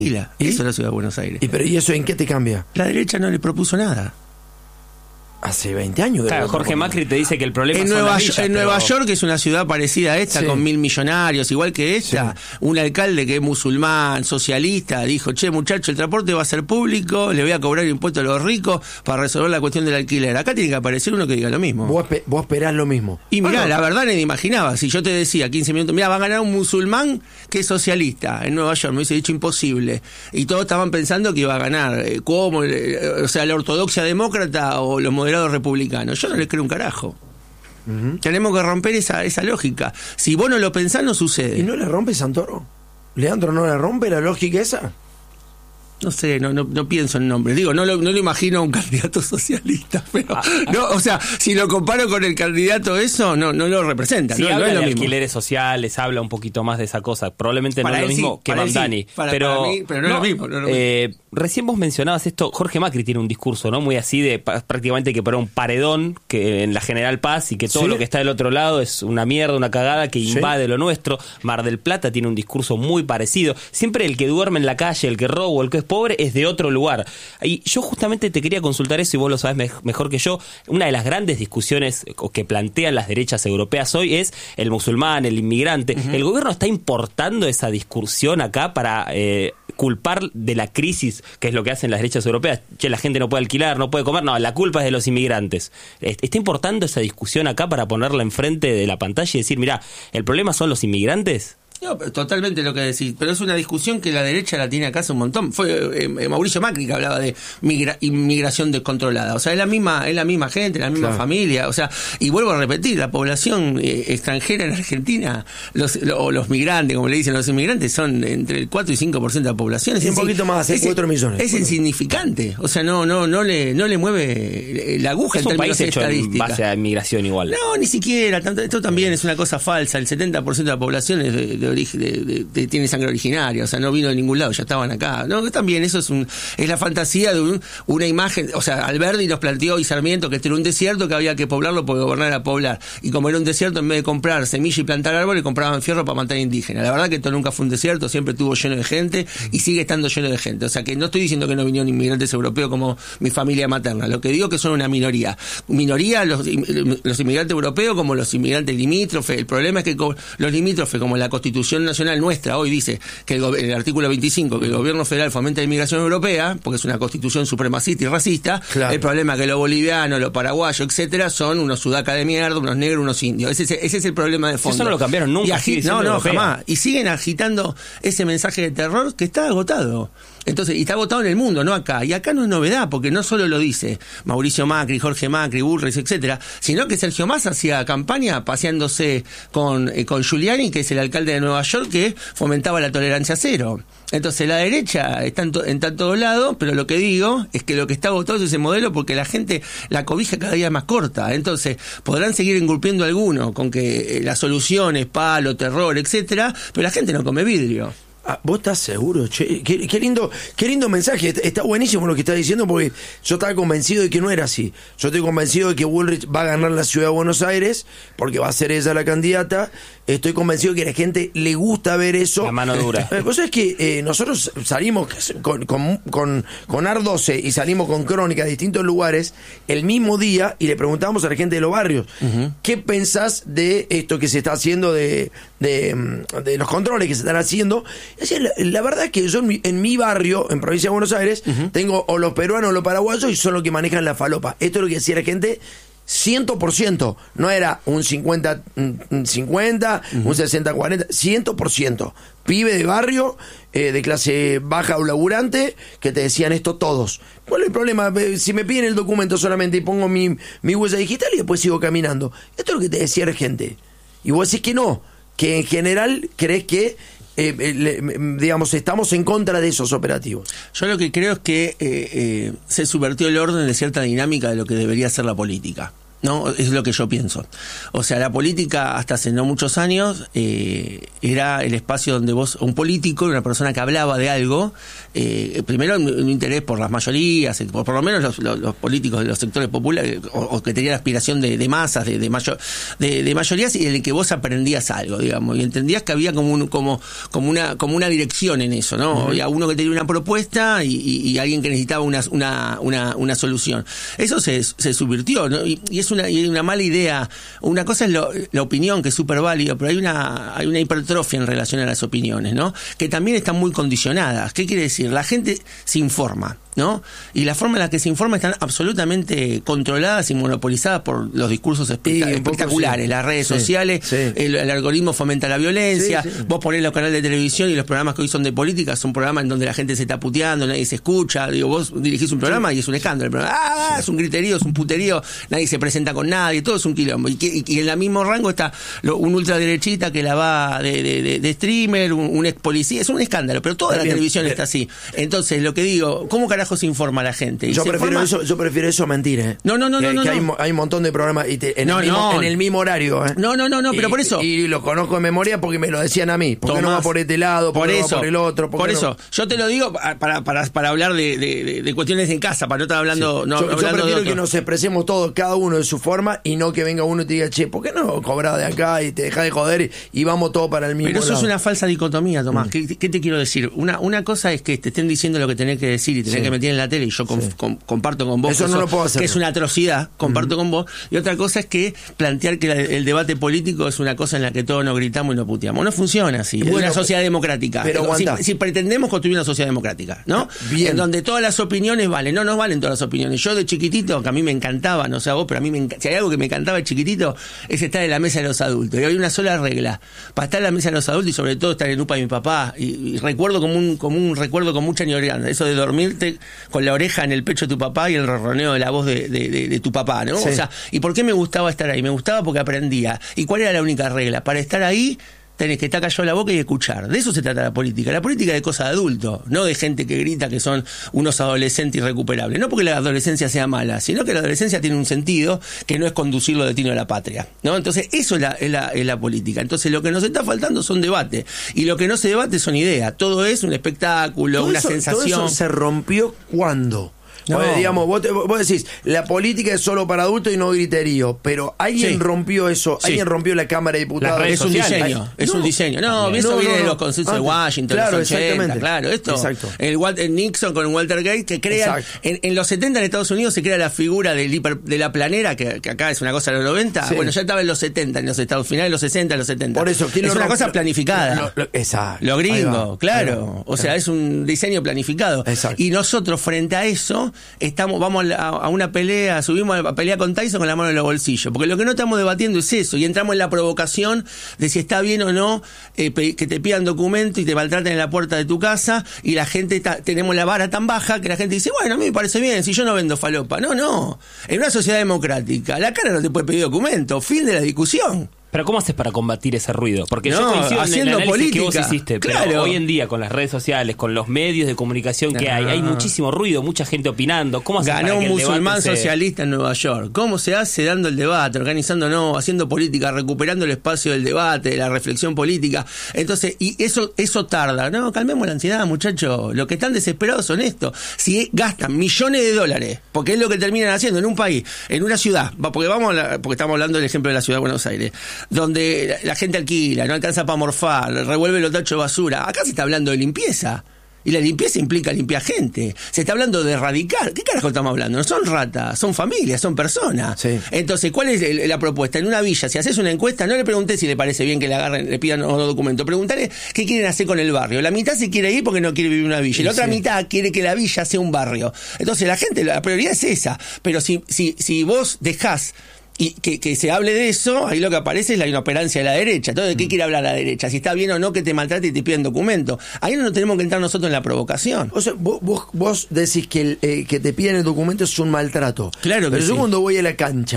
Eso es la ciudad de Buenos Aires. ¿Y eso en qué te cambia? La derecha no le propuso nada. Hace 20 años. Claro, Jorge Macri te dice que el problema en Nueva York, que es una ciudad parecida a esta, con 1.000 millonarios, igual que esta, un alcalde que es musulmán, socialista, dijo, che, muchacho, el transporte va a ser público, le voy a cobrar impuestos a los ricos para resolver la cuestión del alquiler. Acá tiene que aparecer uno que diga lo mismo. Vos esperás lo mismo. Y mirá, la verdad ni me imaginaba. Si yo te decía 15 minutos, mirá, va a ganar un musulmán que es socialista en Nueva York, me hubiese dicho imposible. Y todos estaban pensando que iba a ganar, ¿cómo? O sea, la ortodoxia demócrata o los moderados republicanos. Yo no les creo un carajo. Tenemos que romper esa lógica. Si vos no lo pensás, no sucede. ¿Y no le rompe Santoro? ¿Leandro no le rompe la lógica esa? No sé, no pienso en nombres. Digo, no lo imagino a un candidato socialista, pero no, o sea, si lo comparo con el candidato eso, no lo representa. Sí, no habla es lo de mismo. alquileres sociales, habla un poquito más de esa cosa. Probablemente Para no es lo él mismo que Mamdani. para mí, pero no es lo mismo. Recién vos mencionabas esto, Jorge Macri tiene un discurso, ¿no? Muy así de prácticamente que para un paredón que en la General Paz y que todo lo que está del otro lado es una mierda, una cagada que invade lo nuestro. Mar del Plata tiene un discurso muy parecido. Siempre el que duerme en la calle, el que roba, el que es pobre, es de otro lugar. Y yo justamente te quería consultar eso, y vos lo sabés mejor que yo. Una de las grandes discusiones que plantean las derechas europeas hoy es el musulmán, el inmigrante. ¿El gobierno está importando esa discusión acá para culpar de la crisis, que es lo que hacen las derechas europeas? Que la gente no puede alquilar, no puede comer. No, la culpa es de los inmigrantes. ¿Está importando esa discusión acá para ponerla enfrente de la pantalla y decir, mirá, el problema son los inmigrantes? No, totalmente lo que decís, pero es una discusión que la derecha la tiene acá hace un montón. Fue Mauricio Macri que hablaba de inmigración descontrolada. O sea, es la misma gente, la misma familia. O sea, y vuelvo a repetir, la población extranjera en Argentina, los migrantes, como le dicen los inmigrantes, son entre el 4 y 5% de la población. Es un poquito más, 4 millones. Es insignificante. O sea, no le mueve la aguja en términos de estadística. En base a inmigración igual. No, ni siquiera. Esto también es una cosa falsa. El 70% de la población es tiene sangre originaria, o sea, no vino de ningún lado, ya estaban acá. No, también eso es la fantasía de una imagen. O sea, Alberdi nos planteó, y Sarmiento, que este era un desierto que había que poblarlo porque gobernar era poblar. Y como era un desierto, en vez de comprar semilla y plantar árboles, compraban fierro para matar indígenas. La verdad que esto nunca fue un desierto, siempre estuvo lleno de gente y sigue estando lleno de gente. O sea, que no estoy diciendo que no vinieron inmigrantes europeos como mi familia materna. Lo que digo que son una minoría. Minoría los inmigrantes europeos como los inmigrantes limítrofes. El problema es que los limítrofes, como la Constitución Nacional nuestra hoy dice que el artículo 25, que el gobierno federal fomenta la inmigración europea, porque es una constitución supremacista y racista. El problema es que los bolivianos, los paraguayos, etcétera, son unos sudacas de mierda, unos negros, unos indios. Ese es el problema de fondo. Eso no lo cambiaron nunca. Jamás. Y siguen agitando ese mensaje de terror que está agotado. Entonces, y está agotado en el mundo, no acá. Y acá no es novedad, porque no solo lo dice Mauricio Macri, Jorge Macri, Bullrich, etcétera, sino que Sergio Massa hacía campaña paseándose con Giuliani, que es el alcalde de Nueva York, que fomentaba la tolerancia cero. Entonces, la derecha está en todos lados, pero lo que digo es que lo que está agotado es ese modelo, porque la gente, la cobija cada día es más corta. Entonces, podrán seguir engulpiendo a algunos con que la solución es palo, terror, etcétera, pero la gente no come vidrio. ¿Vos estás seguro? Che, qué lindo mensaje. Está buenísimo lo que estás diciendo, porque yo estaba convencido de que no era así. Yo estoy convencido de que Bullrich va a ganar la ciudad de Buenos Aires porque va a ser ella la candidata. Estoy convencido de que a la gente le gusta ver eso. La mano dura. Vos sabés que nosotros salimos con AR12 y salimos con Crónica de distintos lugares el mismo día y le preguntamos a la gente de los barrios, ¿qué pensás de esto que se está haciendo de los controles que se están haciendo? La verdad es que yo en mi barrio, en Provincia de Buenos Aires, tengo o los peruanos o los paraguayos y son los que manejan la falopa. Esto es lo que decía la gente 100%. No era un 50-50, un 60-40, 100%. Pibe de barrio, de clase baja o laburante, que te decían esto todos. ¿Cuál es el problema? Si me piden el documento solamente y pongo mi huella digital y después sigo caminando. Esto es lo que te decía la gente. Y vos decís que no, que en general crees que digamos, estamos en contra de esos operativos. Yo lo que creo es que se subvertió el orden de cierta dinámica de lo que debería ser la política. ¿no? Es lo que yo pienso. O sea, la política hasta hace no muchos años era el espacio donde un político, una persona que hablaba de algo, primero un interés por las mayorías, por lo menos los políticos de los sectores populares, o que tenían aspiración de masas, de mayorías, y en el que vos aprendías algo, digamos, y entendías que había como una dirección en eso, ¿no? Había uno que tenía una propuesta y alguien que necesitaba una solución. Eso se subvirtió, ¿no? Y es una mala idea. Una cosa es la opinión, que es súper válido, pero hay una hipertrofia en relación a las opiniones, ¿no? Que también están muy condicionadas. ¿Qué quiere decir? La gente se informa, ¿no? Y la forma en la que se informa están absolutamente controladas y monopolizadas por los discursos espectaculares, las redes sociales, el algoritmo fomenta la violencia, vos ponés los canales de televisión y los programas que hoy son de política son programas en donde la gente se está puteando, nadie se escucha, digo, vos dirigís un programa y es un escándalo, es un griterío, es un puterío, nadie se presenta con nadie, todo es un quilombo, y en el mismo rango está un ultraderechista que la va de streamer, un ex policía, es un escándalo, pero toda la televisión está así. Entonces, lo que digo, ¿cómo carajo se informa la gente? Yo prefiero eso a mentir, No. Hay un montón de programas en el mismo horario, No, pero por eso. Y lo conozco de memoria porque me lo decían a mí. ¿Por qué no va por este lado? ¿Por qué no va por el otro? Por eso. Yo te lo digo para hablar de cuestiones en casa, para no estar hablando. Yo prefiero que nos expresemos todos, cada uno de su forma, y no que venga uno y te diga, che, ¿por qué no cobras de acá y te dejas de joder y vamos todos para el mismo lado? Pero eso es una falsa dicotomía, Tomás. ¿Qué te quiero decir? Una cosa es que te estén diciendo lo que tenés que decir y tenés que meter en la tele, y yo comparto con vos eso no lo puedo hacer, que es una atrocidad, comparto con vos, y otra cosa es que plantear que el debate político es una cosa en la que todos nos gritamos y nos puteamos. No funciona así. Es una sociedad democrática. Pero si pretendemos construir una sociedad democrática, ¿no? Bien. En donde todas las opiniones valen. No nos valen todas las opiniones. Yo de chiquitito, que a mí me encantaba, no sé a vos, pero a mí si hay algo que me encantaba de chiquitito, es estar en la mesa de los adultos. Y hay una sola regla. Para estar en la mesa de los adultos, y sobre todo estar en UPA de mi papá, y recuerdo como un recuerdo con mucha añoranza, eso de dormirte con la oreja en el pecho de tu papá y el ronroneo de la voz de tu papá, ¿no? Sí. O sea, ¿y por qué me gustaba estar ahí? Me gustaba porque aprendía. ¿Y cuál era la única regla? Para estar ahí tenés que estar callado la boca y escuchar. De eso se trata la política. La política es de cosa de adulto, no de gente que grita que son unos adolescentes irrecuperables. No porque la adolescencia sea mala, sino que la adolescencia tiene un sentido que no es conducir los destinos de la patria, ¿no? Entonces, eso es la política. Entonces, lo que nos está faltando son debates. Y lo que no se debate son ideas. Todo es un espectáculo, una sensación. ¿Todo eso se rompió cuándo? No. Digamos, vos decís, la política es solo para adultos y no griterío, pero alguien rompió eso, alguien rompió la Cámara de Diputados. Es un diseño, un diseño. Eso viene de los consensos de Washington, claro, los 80, exactamente. Claro, esto, el Nixon con Watergate, que crean, en los 70 en Estados Unidos se crea la figura de la planera, que acá es una cosa de los 90, bueno, ya estaba en los 70 en los Estados Unidos, en los 60, en los 70. Por eso, es una cosa planificada. Exacto. Lo gringo, claro. O sea, es un diseño planificado. Exacto. Y nosotros, frente a eso, vamos a una pelea, subimos a pelear con Tyson con la mano en los bolsillos, porque lo que no estamos debatiendo es eso, y entramos en la provocación de si está bien o no que te pidan documento y te maltraten en la puerta de tu casa, y la gente tenemos la vara tan baja que la gente dice, bueno, a mí me parece bien, si yo no vendo falopa. No, en una sociedad democrática la cara no te puede pedir documento, fin de la discusión. Pero ¿cómo haces para combatir ese ruido? Porque yo coincido en el análisis política, que vos hiciste, pero hoy en día con las redes sociales, con los medios de comunicación que hay muchísimo ruido, mucha gente opinando. ¿Cómo haces Ganó para que un musulmán se... socialista en Nueva York. ¿Cómo se hace? Dando el debate, organizando, haciendo política, recuperando el espacio del debate, de la reflexión política. Entonces, y eso tarda. No, calmemos la ansiedad, muchachos. Los que están desesperados son estos. Si gastan millones de dólares, porque es lo que terminan haciendo en un país, en una ciudad, porque estamos hablando del ejemplo de la ciudad de Buenos Aires, donde la gente alquila, no alcanza para morfar, revuelve los tachos de basura. Acá se está hablando de limpieza. Y la limpieza implica limpiar gente. Se está hablando de erradicar. ¿Qué carajo estamos hablando? No son ratas, son familias, son personas. Sí. Entonces, ¿cuál es la propuesta? En una villa, si haces una encuesta, no le pregunté si le parece bien que le agarren, le pidan unos documentos. Preguntarle qué quieren hacer con el barrio. La mitad se quiere ir porque no quiere vivir en una villa. Y la otra mitad quiere que la villa sea un barrio. Entonces, la gente, la prioridad es esa. Pero si vos dejás y que se hable de eso, ahí lo que aparece es la inoperancia de la derecha. Entonces, ¿de qué quiere hablar la derecha? Si está bien o no que te maltrate y te piden documento. Ahí no tenemos que entrar nosotros en la provocación. O sea, vos decís que te piden el documento es un maltrato. Claro que Pero yo sí. cuando voy a la cancha,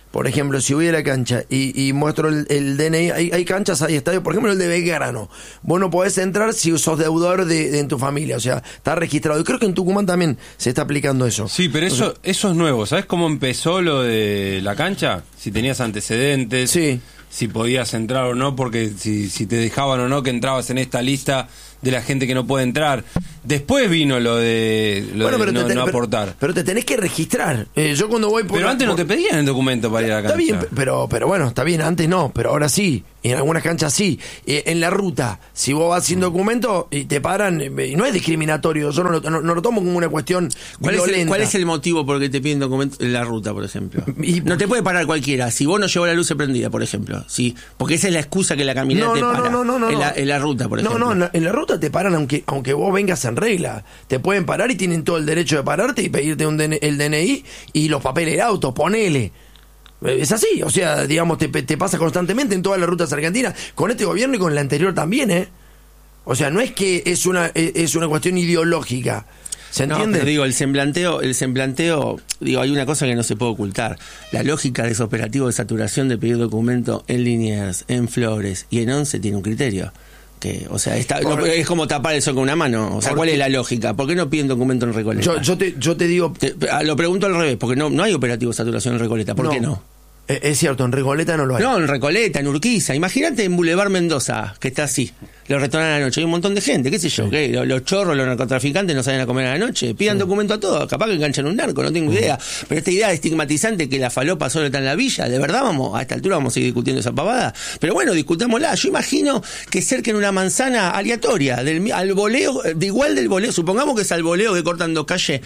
por ejemplo, si voy a la cancha y muestro el DNI, hay canchas, hay estadios, por ejemplo el de Belgrano, vos no podés entrar si sos deudor de en tu familia, o sea, está registrado. Y creo que en Tucumán también se está aplicando eso. Sí, pero eso es nuevo. ¿Sabés cómo empezó lo de la cancha? Si tenías antecedentes, sí, si podías entrar o no, porque si te dejaban o no que entrabas en esta lista de la gente que no puede entrar. Después vino lo de no aportar. Pero te tenés que registrar. Yo cuando voy Pero antes no te pedían el documento para ir a la cancha. Está bien, pero bueno, está bien, antes no, pero ahora sí. En algunas canchas sí. En la ruta, si vos vas sin documento y te paran, y no es discriminatorio, yo no lo tomo como una cuestión violenta. ¿Cuál es el motivo por el que te piden documento en la ruta, por ejemplo? No te puede parar cualquiera. Si vos no llevas la luz prendida, por ejemplo. ¿Sí? Porque esa es la excusa que la caminera te para. En la ruta, por ejemplo. No, en la ruta te paran aunque vos vengas en regla. Te pueden parar y tienen todo el derecho de pararte y pedirte el DNI y los papeles del auto, ponele. Es así, o sea, digamos, te pasa constantemente en todas las rutas argentinas, con este gobierno y con el anterior también, ¿eh? O sea, no es que es una cuestión ideológica. ¿Se entiende? No, pero digo, el semblanteo, digo, hay una cosa que no se puede ocultar. La lógica de ese operativo de saturación de pedir documento en Liniers, en Flores y en 11 tiene un criterio. Que, o sea, es como tapar el sol con una mano. O sea, ¿cuál es la lógica? ¿Por qué no piden documento en Recoleta? Yo te digo... lo pregunto al revés, porque no hay operativo de saturación en Recoleta. ¿Por qué no? Es cierto, en Recoleta no lo hay. No, en Recoleta, en Urquiza. Imagínate en Boulevard Mendoza, que está así. Los restaurantes a la noche. Hay un montón de gente, qué sé yo. Sí. Los chorros, los narcotraficantes no salen a comer a la noche. Pidan documento a todos. Capaz que enganchan un narco, no tengo idea. Pero esta idea estigmatizante que la falopa solo está en la villa, ¿de verdad a esta altura vamos a seguir discutiendo esa pavada? Pero bueno, discutámosla. Yo imagino que cerquen una manzana aleatoria, al voleo, igual del voleo. Supongamos que es al voleo que cortan 2 calles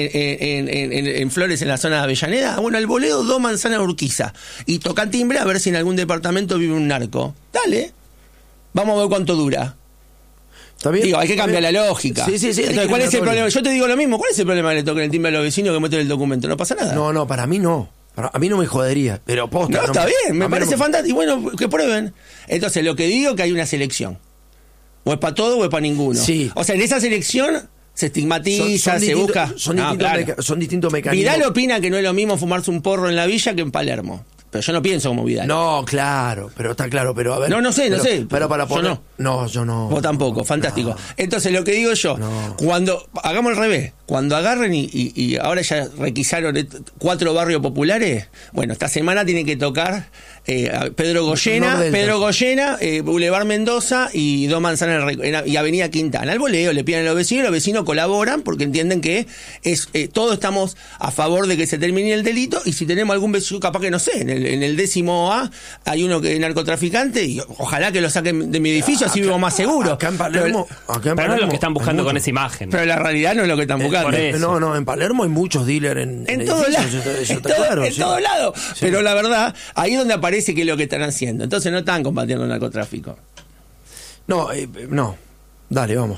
en Flores, en la zona de Avellaneda. Bueno, al voleo 2 manzanas Urquiza. Y toca timbre a ver si en algún departamento vive un narco. Dale. Vamos a ver cuánto dura. ¿Está bien? Digo, hay que cambiar la lógica. Sí. Entonces, ¿cuál es el problema? Yo te digo lo mismo. ¿Cuál es el problema que le toquen el timbre a los vecinos que muestren el documento? No pasa nada. No, para mí no. A mí no me jodería. Pero posta. No, está bien. Me parece fantástico. Y bueno, que prueben. Entonces, lo que digo es que hay una selección. O es para todo o es para ninguno. Sí. O sea, en esa selección se estigmatiza, se busca... Son distintos mecanismos. Vidal opina que no es lo mismo fumarse un porro en la villa que en Palermo. Pero yo no pienso como Vidal. No, claro, pero está claro, pero a ver. No sé. Pero para poner. Yo no. No, yo no. Vos tampoco, fantástico. Entonces, lo que digo yo, cuando hagamos al revés, cuando agarren y ahora ya requisaron 4 barrios populares, bueno, esta semana tienen que tocar Pedro Goyena, Boulevard Mendoza y 2 manzanas y Avenida Quintana. Al voleo le piden a los vecinos colaboran porque entienden que todos estamos a favor de que se termine el delito, y si tenemos algún vecino, capaz que no sé, en el 10º A hay uno que es narcotraficante y ojalá que lo saquen de mi edificio, así vivo más seguro. Acá en Palermo, pero no es lo que están buscando con esa imagen. Pero la realidad no es lo que están buscando. No, en Palermo hay muchos dealers en todos lados. En todos lados. Sí. Pero la verdad, ahí es donde aparece que es lo que están haciendo. Entonces no están combatiendo el narcotráfico. No. Dale, vamos.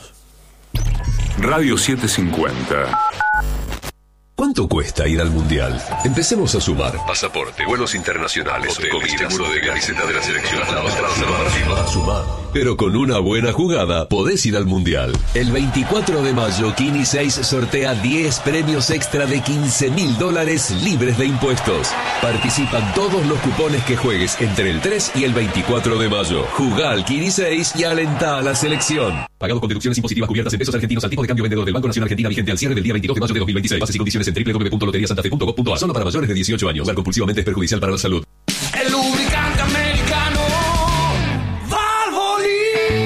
Radio 750. ¿Cuánto cuesta ir al Mundial? Empecemos a sumar. Pasaporte, vuelos internacionales, hotel, seguro de camiseta de la selección. Sumar. Pero con una buena jugada podés ir al Mundial. El 24 de mayo, Kini 6 sortea 10 premios extra de $15.000 libres de impuestos. Participan todos los cupones que juegues entre el 3 y el 24 de mayo. Jugá al Kini 6 y alentá a la selección. Pagados con deducciones impositivas cubiertas en pesos argentinos al tipo de cambio vendedor del Banco Nacional Argentina vigente al cierre del día 22 de mayo de 2026. Bases y condiciones en www.loteriasantafe.gov.ar. Solo para mayores de 18 años. Jugar compulsivamente es perjudicial para la salud. El lubricante americano Valvoline.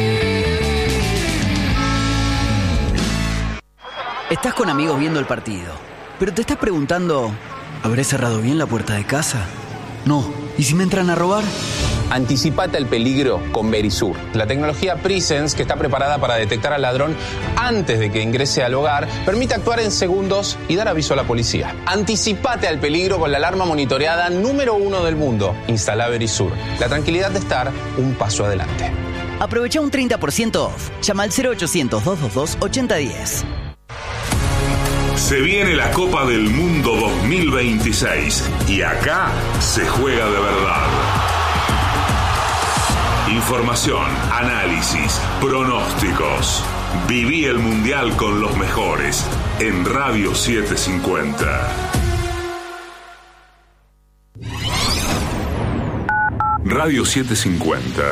Estás con amigos viendo el partido, pero te estás preguntando, ¿habré cerrado bien la puerta de casa? No. ¿Y si me entran a robar? Anticipate al peligro con Verisur, la tecnología Presence que está preparada para detectar al ladrón antes de que ingrese al hogar, permite actuar en segundos y dar aviso a la policía. Anticipate al peligro con la alarma monitoreada número 1 del mundo. Instala Verisur, la tranquilidad de estar un paso adelante. Aprovecha un 30% off. Llama al 0800-222-8010. Se viene la Copa del Mundo 2026 y acá se juega de verdad. Información, análisis, pronósticos. Viví el Mundial con los mejores en Radio 750. Radio 750.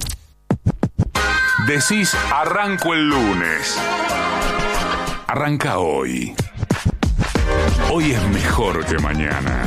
Decís arranco el lunes. Arranca hoy. Hoy es mejor que mañana.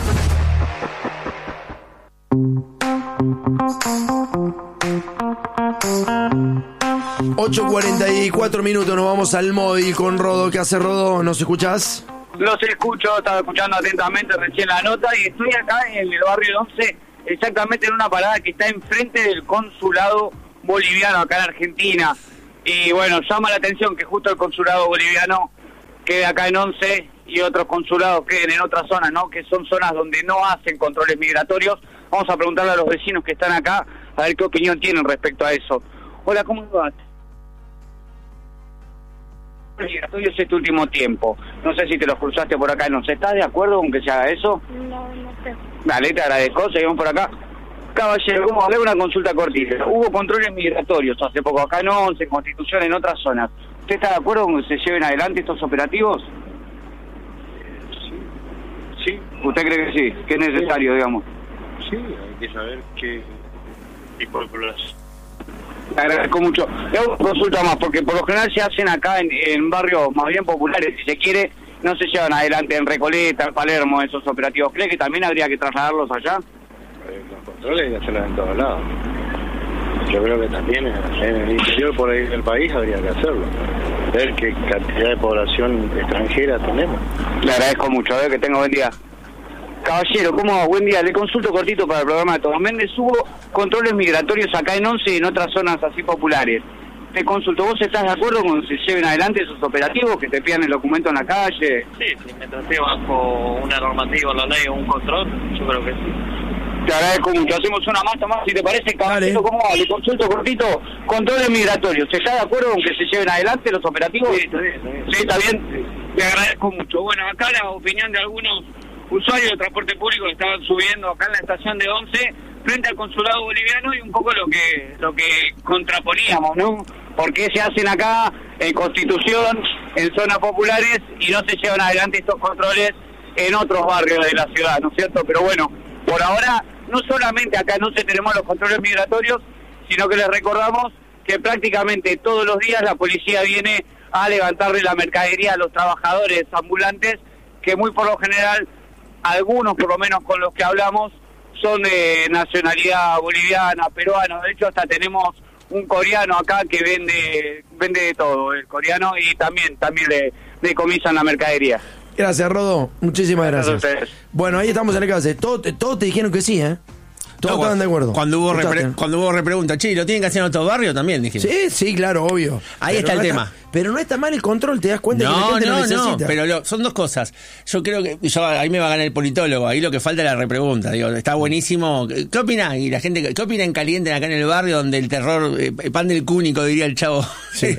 8:44 minutos, nos vamos al móvil con Rodo. ¿Qué hace Rodo? ¿Nos escuchás? Los escucho, estaba escuchando atentamente recién la nota y estoy acá en el barrio 11, exactamente en una parada que está enfrente del consulado boliviano acá en Argentina. Y bueno, llama la atención que justo el consulado boliviano quede acá en 11 y otros consulados queden en otras zonas, ¿no? Que son zonas donde no hacen controles migratorios. Vamos a preguntarle a los vecinos que están acá a ver qué opinión tienen respecto a eso. Hola, ¿cómo vas? Migratorios este último tiempo. No sé si te los cruzaste por acá, ¿no? ¿Estás de acuerdo con que se haga eso? No sé. Dale, te agradezco, seguimos por acá. Caballero, vamos a ver una consulta cortita. Hubo controles migratorios hace poco acá en 11, en Constitución, en otras zonas. ¿Usted está de acuerdo con que se lleven adelante estos operativos? Sí. ¿Usted cree que sí? ¿Que es necesario, digamos? Sí, hay que saber qué tipo de población. Te agradezco mucho. Le hago una consulta más, porque por lo general se hacen acá en barrios más bien populares, si se quiere, no se llevan adelante en Recoleta, en Palermo, esos operativos. ¿Cree que también habría que trasladarlos allá? Los controles hay que hacerlos en todos lados. Yo creo que también en el interior por ahí del país habría que hacerlo. Ver qué cantidad de población extranjera tenemos. Le agradezco mucho, que tenga buen día. Caballero, ¿cómo va? Buen día. Le consulto cortito para el programa de Tomás Méndez. Hubo controles migratorios acá en 11 y en otras zonas así populares. Te consulto, ¿vos estás de acuerdo con que se lleven adelante esos operativos, que te pidan el documento en la calle? Sí, mientras esté bajo una normativa, la ley o un control, yo creo que sí. Te agradezco mucho. Hacemos una más, Tomás, si te parece, caballero. ¿Cómo va? Le consulto cortito. Controles migratorios. ¿Está de acuerdo con que se lleven adelante los operativos? Sí, está bien. Sí, está bien. Sí. Te agradezco mucho. Bueno, acá la opinión de algunos usuarios de transporte público que estaban subiendo acá en la estación de 11 frente al consulado boliviano y un poco lo que contraponíamos, ¿no? ¿Por qué se hacen acá en Constitución, en zonas populares y no se llevan adelante estos controles en otros barrios de la ciudad, ¿no es cierto? Pero bueno, por ahora no solamente acá no se tenemos los controles migratorios, sino que les recordamos que prácticamente todos los días la policía viene a levantarle la mercadería a los trabajadores ambulantes, que muy por lo general, algunos por lo menos con los que hablamos, son de nacionalidad boliviana, peruana. De hecho, hasta tenemos un coreano acá que vende de todo, el coreano, y también le decomisan la mercadería. Gracias, Rodo. Muchísimas gracias. Bueno, ahí estamos en el caso. Todos te dijeron que sí, ¿eh? Todos estaban de acuerdo. Cuando hubo repregunta, che, ¿lo tienen que hacer en otro barrio? También dijeron. Sí, claro, obvio. Ahí está el tema. Pero no está mal el control, te das cuenta que la gente lo necesita. No, pero son dos cosas. Yo creo que ahí me va a ganar el politólogo. Ahí lo que falta es la repregunta. Digo, está buenísimo. ¿Qué opina? Y la gente, ¿qué opina en caliente acá en el barrio donde el terror, pan del cúnico, diría el chavo? Sí.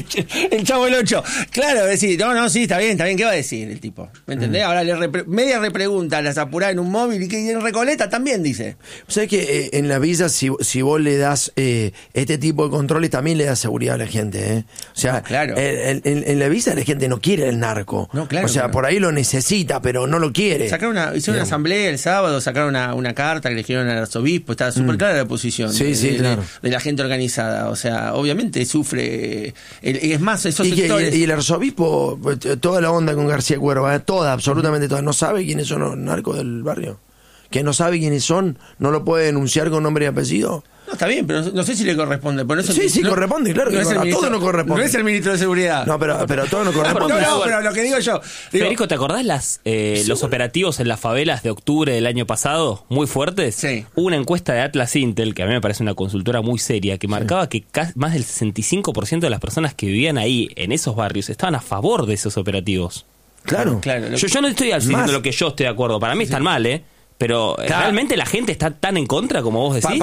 el chavo del 8. Claro, decir, sí, está bien. ¿Qué va a decir el tipo? ¿Me entendés? Ahora media repregunta, las apurás en un móvil y en Recoleta también dice. ¿Sabes que en la visa, si vos le das este tipo de controles, también le das seguridad a la gente, ¿eh? O sea, claro. En la visa la gente no quiere el narco. No, claro, o sea, por ahí lo necesita, pero no lo quiere. Hicieron una asamblea el sábado, sacaron una carta que le dijeron al arzobispo, estaba súper clara la posición claro. de la gente organizada. O sea, obviamente sufre. Es más, esos sectores. Y el arzobispo, toda la onda con García Cuerva, absolutamente toda, no sabe quiénes son los narcos del barrio. Que no sabe quiénes son, no lo puede denunciar con nombre y apellido. No, está bien, pero no sé si le corresponde. Por eso sí, corresponde, claro. No a todo no corresponde. No es el ministro de Seguridad. No, pero a todo no corresponde. No, pero lo que digo yo. Federico, ¿te acordás los operativos en las favelas de octubre del año pasado? Muy fuertes. Sí. Hubo una encuesta de Atlas Intel, que a mí me parece una consultora muy seria, que marcaba que más del 65% de las personas que vivían ahí, en esos barrios, estaban a favor de esos operativos. Claro. Yo no estoy diciendo lo que yo estoy de acuerdo. Para mí están mal, Pero ¿realmente la gente está tan en contra como vos decís?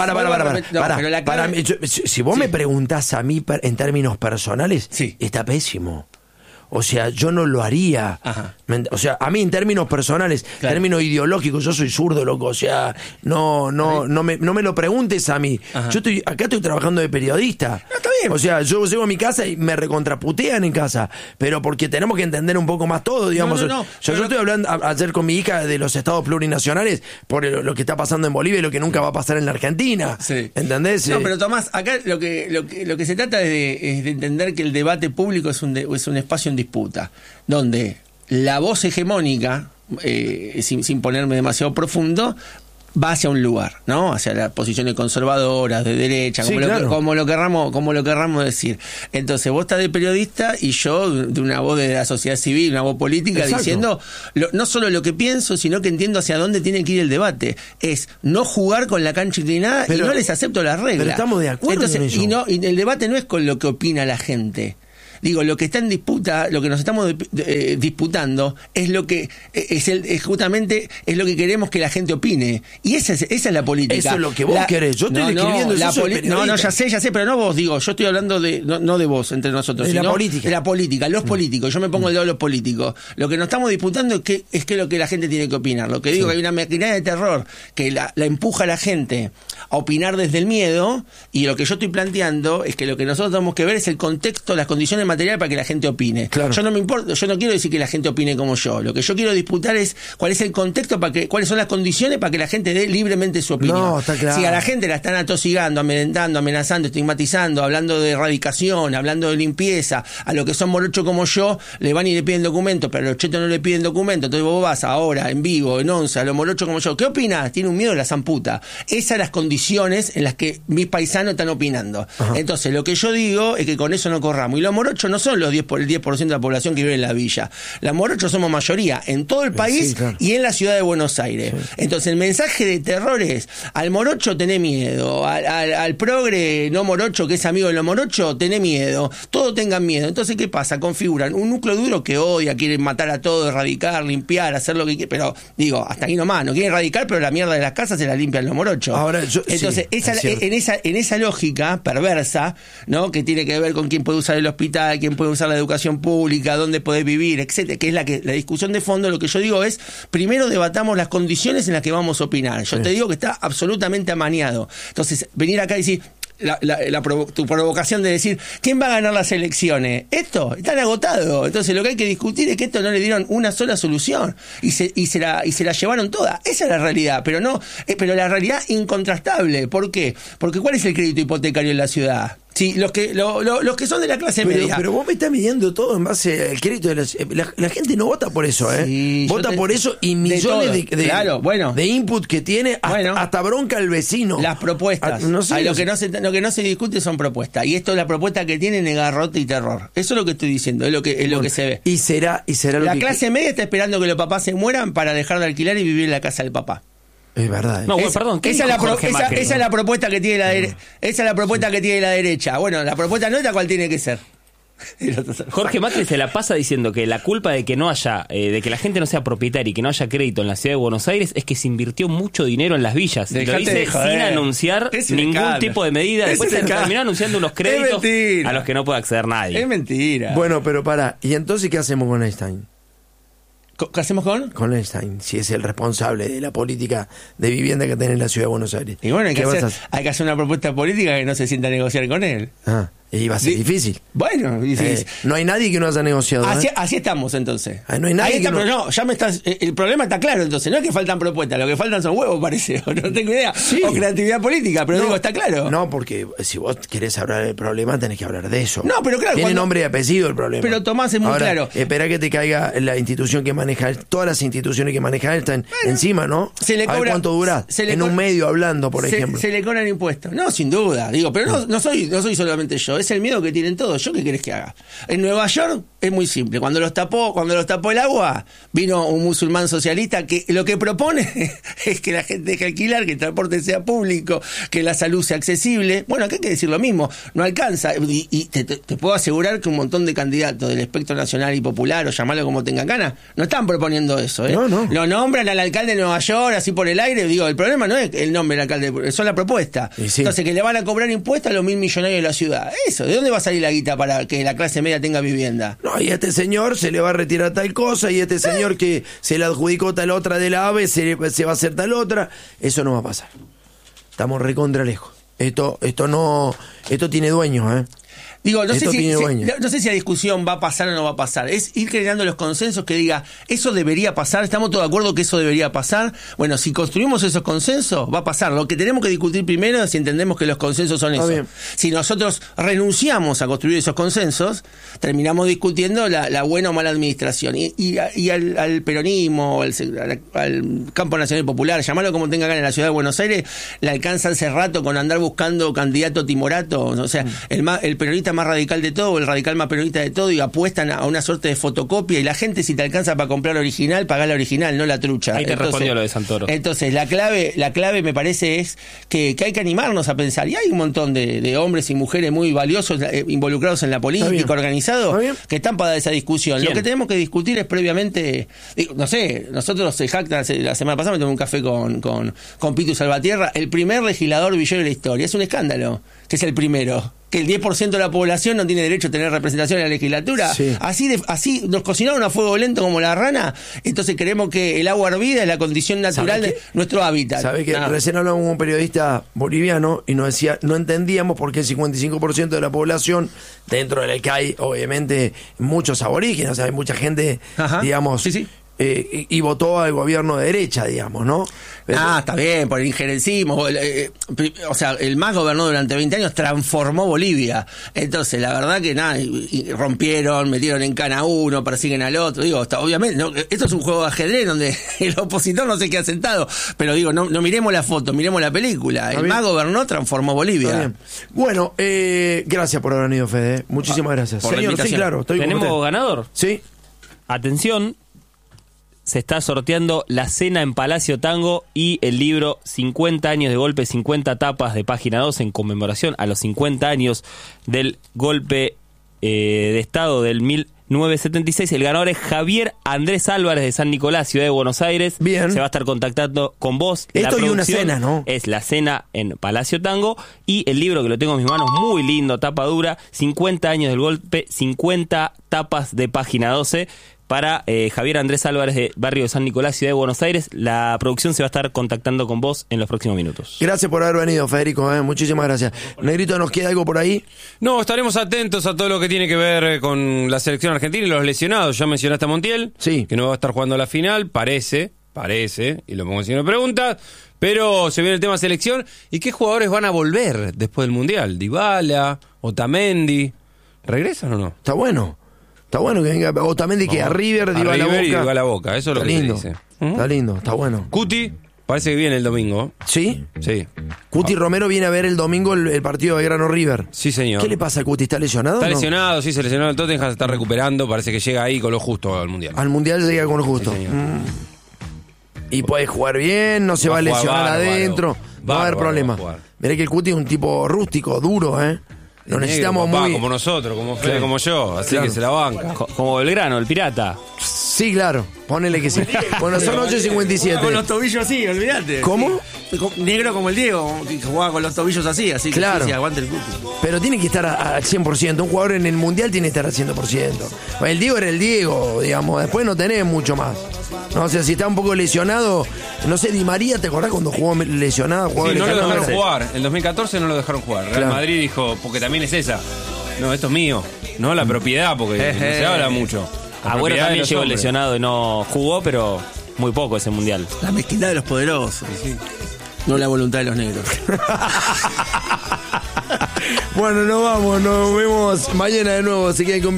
Para mí, si vos me preguntás a mí en términos personales, sí, está pésimo. O sea, yo no lo haría. Ajá. O sea, a mí en términos personales, términos ideológicos, yo soy zurdo, loco. O sea, no me lo preguntes a mí. Ajá. Yo acá estoy trabajando de periodista. No, está bien. O sea, yo llego a mi casa y me recontraputean en casa. Pero porque tenemos que entender un poco más todo, digamos. Yo estoy hablando ayer con mi hija de los estados plurinacionales por lo que está pasando en Bolivia y lo que nunca va a pasar en la Argentina. Sí. ¿Entendés? No, pero Tomás, acá lo que se trata es de entender que el debate público es un espacio en disputa, donde la voz hegemónica, sin ponerme demasiado profundo, va hacia un lugar, ¿no? Hacia las posiciones conservadoras, de derecha, como lo querramos decir. Entonces, vos estás de periodista y yo de una voz de la sociedad civil, una voz política. Exacto. Diciendo no solo lo que pienso, sino que entiendo hacia dónde tiene que ir el debate. Es no jugar con la cancha inclinada y no les acepto las reglas. Pero estamos de acuerdo. Entonces, en eso. Y el debate no es con lo que opina la gente. Digo, lo que está en disputa, lo que nos estamos disputando es lo que justamente es lo que queremos que la gente opine. Y esa es la política. Eso es lo que vos querés. Yo estoy describiendo ya sé, pero no vos, digo, yo estoy hablando no de vos entre nosotros, sino de la política, los políticos. Yo me pongo el lado de los políticos. Lo que nos estamos disputando es que lo que la gente tiene que opinar. Lo que digo, que hay una maquinaria de terror que la empuja a la gente a opinar desde el miedo, y lo que yo estoy planteando es que lo que nosotros tenemos que ver es el contexto, las condiciones material para que la gente opine. Claro. Yo no me importa, yo no quiero decir que la gente opine como yo. Lo que yo quiero disputar es cuál es el contexto, cuáles son las condiciones para que la gente dé libremente su opinión. No, está claro. Si a la gente la están atosigando, amedrentando, amenazando, estigmatizando, hablando de erradicación, hablando de limpieza, a los que son morochos como yo, le van y le piden documentos, pero a los chetos no le piden documentos. Entonces vos vas ahora, en vivo, en once, a los morochos como yo. ¿Qué opinás? Tiene un miedo de la zamputa. Esas son las condiciones en las que mis paisanos están opinando. Ajá. Entonces, lo que yo digo es que con eso no corramos. Y los morochos no son el 10% de la población que vive en la villa. Los morochos somos mayoría en todo el país, claro, y en la ciudad de Buenos Aires. Sí. Entonces el mensaje de terror es: al morocho tenés miedo, al progre no morocho que es amigo de los morochos tenés miedo, todos tengan miedo. Entonces, ¿qué pasa? Configuran un núcleo duro que odia, quiere matar a todos, erradicar, limpiar, hacer lo que quiere, pero digo, hasta aquí nomás, no quieren erradicar, pero la mierda de las casas se la limpian los morochos. Ahora, entonces, en esa lógica perversa, ¿no?, que tiene que ver con quién puede usar el hospital, quién puede usar la educación pública, dónde podés vivir, etcétera, que es la discusión de fondo. Lo que yo digo es, primero debatamos las condiciones en las que vamos a opinar. Yo te digo que está absolutamente amañado. Entonces, venir acá y decir tu provocación de decir ¿quién va a ganar las elecciones? Esto están agotados. Entonces lo que hay que discutir es que esto no le dieron una sola solución y se la llevaron toda. Esa es la realidad, pero la realidad incontrastable. ¿Por qué? Porque ¿cuál es el crédito hipotecario en la ciudad? Sí, los que son de la clase media. Pero vos me estás midiendo todo en base al crédito de la gente no vota por eso, ¿eh? Sí, vota por eso y millones de input que tiene, hasta bronca al vecino. Las propuestas. Lo que no se discute son propuestas. Y esto es la propuesta que tiene Negarrote y Terror. Eso es lo que estoy diciendo, es lo que se ve. Y será la clase media está esperando que los papás se mueran para dejar de alquilar y vivir en la casa del papá. Es verdad. No, perdón. Esa es la propuesta que tiene la derecha. Esa es la propuesta que tiene la derecha. Bueno, la propuesta nuestra, ¿cuál tiene que ser? Jorge Macri se la pasa diciendo que la culpa de que no haya, de que la gente no sea propietaria y que no haya crédito en la ciudad de Buenos Aires es que se invirtió mucho dinero en las villas. Y lo dice sin anunciar ningún tipo de medida. Después se terminó anunciando unos créditos a los que no puede acceder nadie. Es mentira. Bueno, pero ¿y entonces qué hacemos con Einstein? ¿Qué hacemos con Einstein, si es el responsable de la política de vivienda que tiene en la ciudad de Buenos Aires? Y bueno, hay que hacer una propuesta política que no se sienta a negociar con él. Y va a ser difícil. Bueno, difícil. No hay nadie que no haya negociado. Así estamos entonces. No hay nadie pero no, ya me estás. El problema está claro entonces. No es que faltan propuestas, lo que faltan son huevos, parece. No tengo idea. Sí. O creatividad política, pero digo, está claro. No, porque si vos querés hablar del problema, tenés que hablar de eso. No, pero claro. Tiene nombre y apellido el problema. Pero Tomás es muy claro. Espera que te caiga la institución que maneja. Todas las instituciones que maneja él están encima, ¿no? Se le cobra, a ver cuánto durás. Un medio hablando, por ejemplo. Se le cobran impuestos. No, sin duda. Digo, pero no soy solamente yo. Es el miedo que tienen todos. ¿Yo qué querés que haga? En Nueva York es muy simple. Cuando los tapó el agua, vino un musulmán socialista que lo que propone es que la gente deje alquilar, que el transporte sea público, que la salud sea accesible. Bueno, acá hay que decir lo mismo. No alcanza. Y te puedo asegurar que un montón de candidatos del espectro nacional y popular, o llamarlo como tengan ganas, no están proponiendo eso. No. Lo nombran al alcalde de Nueva York así por el aire. Digo, el problema no es el nombre del alcalde, son la propuesta. Sí. Entonces, que le van a cobrar impuestos a los 1.000 millonarios de la ciudad. Eso, ¿de dónde va a salir la guita para que la clase media tenga vivienda? No, no, y a este señor se le va a retirar tal cosa, y a este señor que se le adjudicó tal otra de la AVE se va a hacer tal otra. Eso no va a pasar. Estamos recontra lejos. Esto tiene dueños, Digo, no sé si la discusión va a pasar o no va a pasar. Es ir generando los consensos que diga, eso debería pasar, estamos todos de acuerdo que eso debería pasar. Bueno, si construimos esos consensos, va a pasar. Lo que tenemos que discutir primero es si entendemos que los consensos son eso. Si nosotros renunciamos a construir esos consensos, terminamos discutiendo la buena o mala administración. Y al peronismo, al campo nacional y popular, llamarlo como tenga acá en la ciudad de Buenos Aires, le alcanza ese rato con andar buscando candidato timorato. O sea, el peronista más radical de todo, el radical más peronista de todo, y apuestan a una suerte de fotocopia, y la gente, si te alcanza para comprar la original, pagá la original, no la trucha. Ahí te respondió lo de Santoro. Entonces, la clave me parece es que hay que animarnos a pensar, y hay un montón de hombres y mujeres muy valiosos involucrados en la política, organizados, que están para esa discusión. ¿Quién? Lo que tenemos que discutir es previamente, no sé, nosotros se jactan, la semana pasada me tomé un café con Pitu Salvatierra, el primer legislador villero de la historia. Es un escándalo que es el primero, que el 10% de la población no tiene derecho a tener representación en la legislatura. Sí. Así nos cocinaron a fuego lento como la rana. Entonces creemos que el agua hervida es la condición natural de nuestro hábitat. ¿Sabés que recién hablamos con un periodista boliviano y nos decía, no entendíamos por qué el 55% de la población, dentro de la que hay obviamente muchos aborígenes, o sea, hay mucha gente, digamos... Sí. Y votó al gobierno de derecha, digamos, ¿no? Está bien, por el injerencismo. O sea, el MAS gobernó durante 20 años, transformó Bolivia. Entonces, la verdad que y rompieron, metieron en cana a uno, persiguen al otro. Digo, obviamente, esto es un juego de ajedrez donde el opositor no se queda sentado. Pero digo, no miremos la foto, miremos la película. El MAS gobernó, transformó Bolivia. Bueno, gracias por haber venido, Fede. Muchísimas gracias. Señor, sí, claro. ¿Tenemos ganador? Sí. Atención. Se está sorteando la cena en Palacio Tango y el libro 50 años de golpe, 50 tapas de Página 12 en conmemoración a los 50 años del golpe de Estado del 1976. El ganador es Javier Andrés Álvarez de San Nicolás, Ciudad de Buenos Aires. Bien. Se va a estar contactando con vos. Esto y una cena, ¿no? Es la cena en Palacio Tango y el libro que lo tengo en mis manos, muy lindo, tapa dura, 50 años del golpe, 50 tapas de Página 12. Para Javier Andrés Álvarez de Barrio de San Nicolás, Ciudad de Buenos Aires. La producción se va a estar contactando con vos en los próximos minutos. Gracias por haber venido, Federico, muchísimas gracias. Negrito, ¿nos queda algo por ahí? No, estaremos atentos a todo lo que tiene que ver con la selección argentina y los lesionados. Ya mencionaste a Montiel, que no va a estar jugando la final, parece, y lo pongo en signo de preguntas, pero se viene el tema selección. ¿Y qué jugadores van a volver después del Mundial? Dybala, Otamendi, ¿regresan o no? Está bueno que venga Otamendi, que a River, Dybala Boca, eso es lo que se dice. Está lindo, está bueno. Cuti, parece que viene el domingo. ¿Sí? Sí. Cuti Romero viene a ver el domingo el partido de Belgrano River. Sí, señor. ¿Qué le pasa a Cuti? ¿Está lesionado? Está lesionado, sí, se lesionó el Tottenham, se está recuperando, parece que llega ahí con lo justo al Mundial. Al Mundial llega con lo justo. Sí, y puede jugar bien, no se va a lesionar adentro, no va a haber problema. Mirá que el Cuti es un tipo rústico, duro, Lo necesitamos papá, muy... como nosotros, como Fede, como yo, así que se la banca. Como Belgrano, el pirata. Sí, claro, ponele que sí. Bueno, son 8:57. Con los tobillos así, olvídate. ¿Cómo? Sí. Negro como el Diego, que jugaba con los tobillos así que claro. Sí, aguante el Cuti. Pero tiene que estar al 100%. Un jugador en el Mundial tiene que estar al 100%. El Diego era el Diego, digamos. Después no tenés mucho más. No, o sea, si está un poco lesionado, no sé, Di María, ¿te acordás cuando jugó lesionado? Sí, no lo dejaron jugar. En 2014 no lo dejaron jugar. Real Madrid dijo, porque también es esa. No, esto es mío. No la propiedad, porque no se habla mucho. Agüero también llegó lesionado y no jugó, pero muy poco ese Mundial. La mezquindad de los poderosos. Sí. No la voluntad de los negros. Bueno, nos vamos. Nos vemos mañana de nuevo. Se queden con